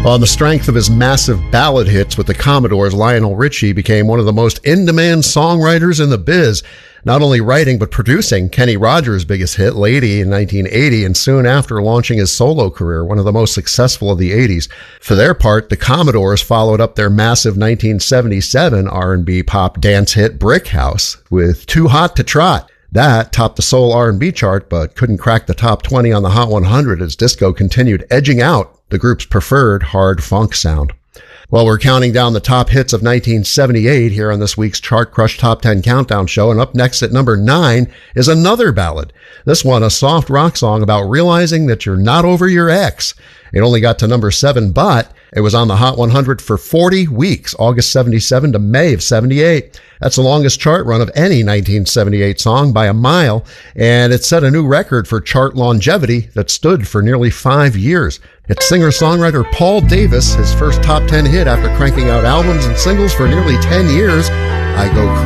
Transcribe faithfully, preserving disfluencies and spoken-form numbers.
On the strength of his massive ballad hits with the Commodores, Lionel Richie became one of the most in-demand songwriters in the biz, not only writing but producing Kenny Rogers' biggest hit, Lady, in nineteen eighty, and soon after launching his solo career, one of the most successful of the eighties. For their part, the Commodores followed up their massive nineteen seventy-seven R and B pop dance hit, Brick House, with Too Hot to Trot. That topped the soul R and B chart, but couldn't crack the top twenty on the Hot one hundred as disco continued edging out the group's preferred hard funk sound. Well, we're counting down the top hits of nineteen seventy-eight here on this week's Chart Crush Top ten Countdown show, and up next at number nine is another ballad. This one, a soft rock song about realizing that you're not over your ex. It only got to number seven, but it was on the Hot one hundred for forty weeks, August seventy-seven to May of seventy-eight. That's the longest chart run of any nineteen seventy-eight song by a mile, and it set a new record for chart longevity that stood for nearly five years. It's singer-songwriter Paul Davis, his first top ten hit after cranking out albums and singles for nearly ten years. I Go